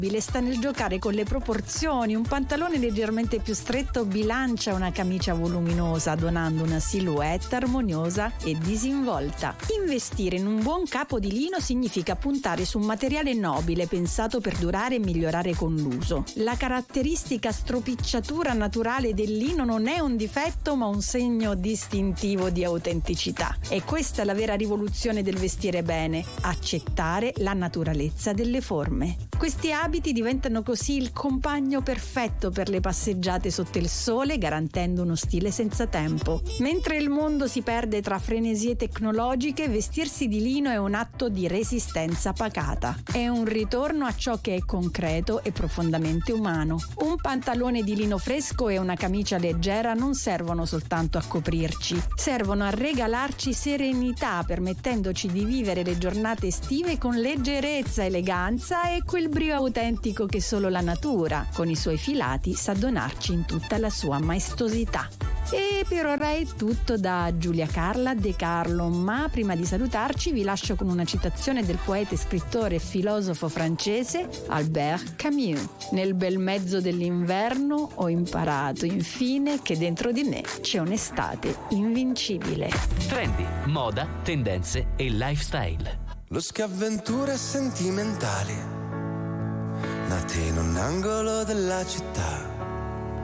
sta nel giocare con le proporzioni. Un pantalone leggermente più stretto bilancia una camicia voluminosa, donando una silhouette armoniosa e disinvolta. Investire in un buon capo di lino significa puntare su un materiale nobile pensato per durare e migliorare con l'uso. La caratteristica stropicciatura naturale del lino non è un difetto ma un segno distintivo di autenticità. E questa è la vera rivoluzione del vestire bene: accettare la naturalezza delle forme. Questi abiti diventano così il compagno perfetto per le passeggiate sotto il sole, garantendo uno stile senza tempo. Mentre il mondo si perde tra frenesie tecnologiche, vestirsi di lino è un atto di resistenza pacata. È un ritorno a ciò che è concreto e profondamente umano. Un pantalone di lino fresco e una camicia leggera non servono soltanto a coprirci, servono a regalarci serenità, permettendoci di vivere le giornate estive con leggerezza, eleganza e quel brio autentico che solo la natura, con i suoi filati, sa donarci in tutta la sua maestosità. E per ora è tutto da Giulia Carla De Carlo, ma prima di salutarci vi lascio con una citazione del poeta, scrittore e filosofo francese Albert Camus. Nel bel mezzo dell'inverno ho imparato infine che dentro di me c'è un'estate invincibile. Trendy, moda, tendenze e lifestyle. Losche avventure sentimentali nate in un angolo della città.